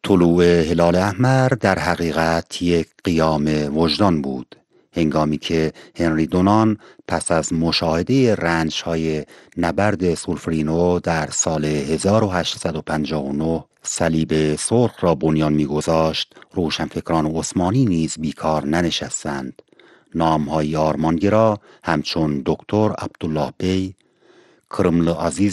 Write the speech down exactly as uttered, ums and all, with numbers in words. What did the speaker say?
طلوع هلال احمر در حقیقت یک قیام وجدان بود، هنگامی که هنری دونان پس از مشاهده رنج‌های نبرد سولفرینو در سال هزار و هشتصد و پنجاه و نه صلیب سرخ را بنیان می‌گذاشت، روشنفکران عثمانی نیز بیکار ننشستند. نام‌های آرمانگرا همچون دکتر عبدالله بی، کرمل عزیز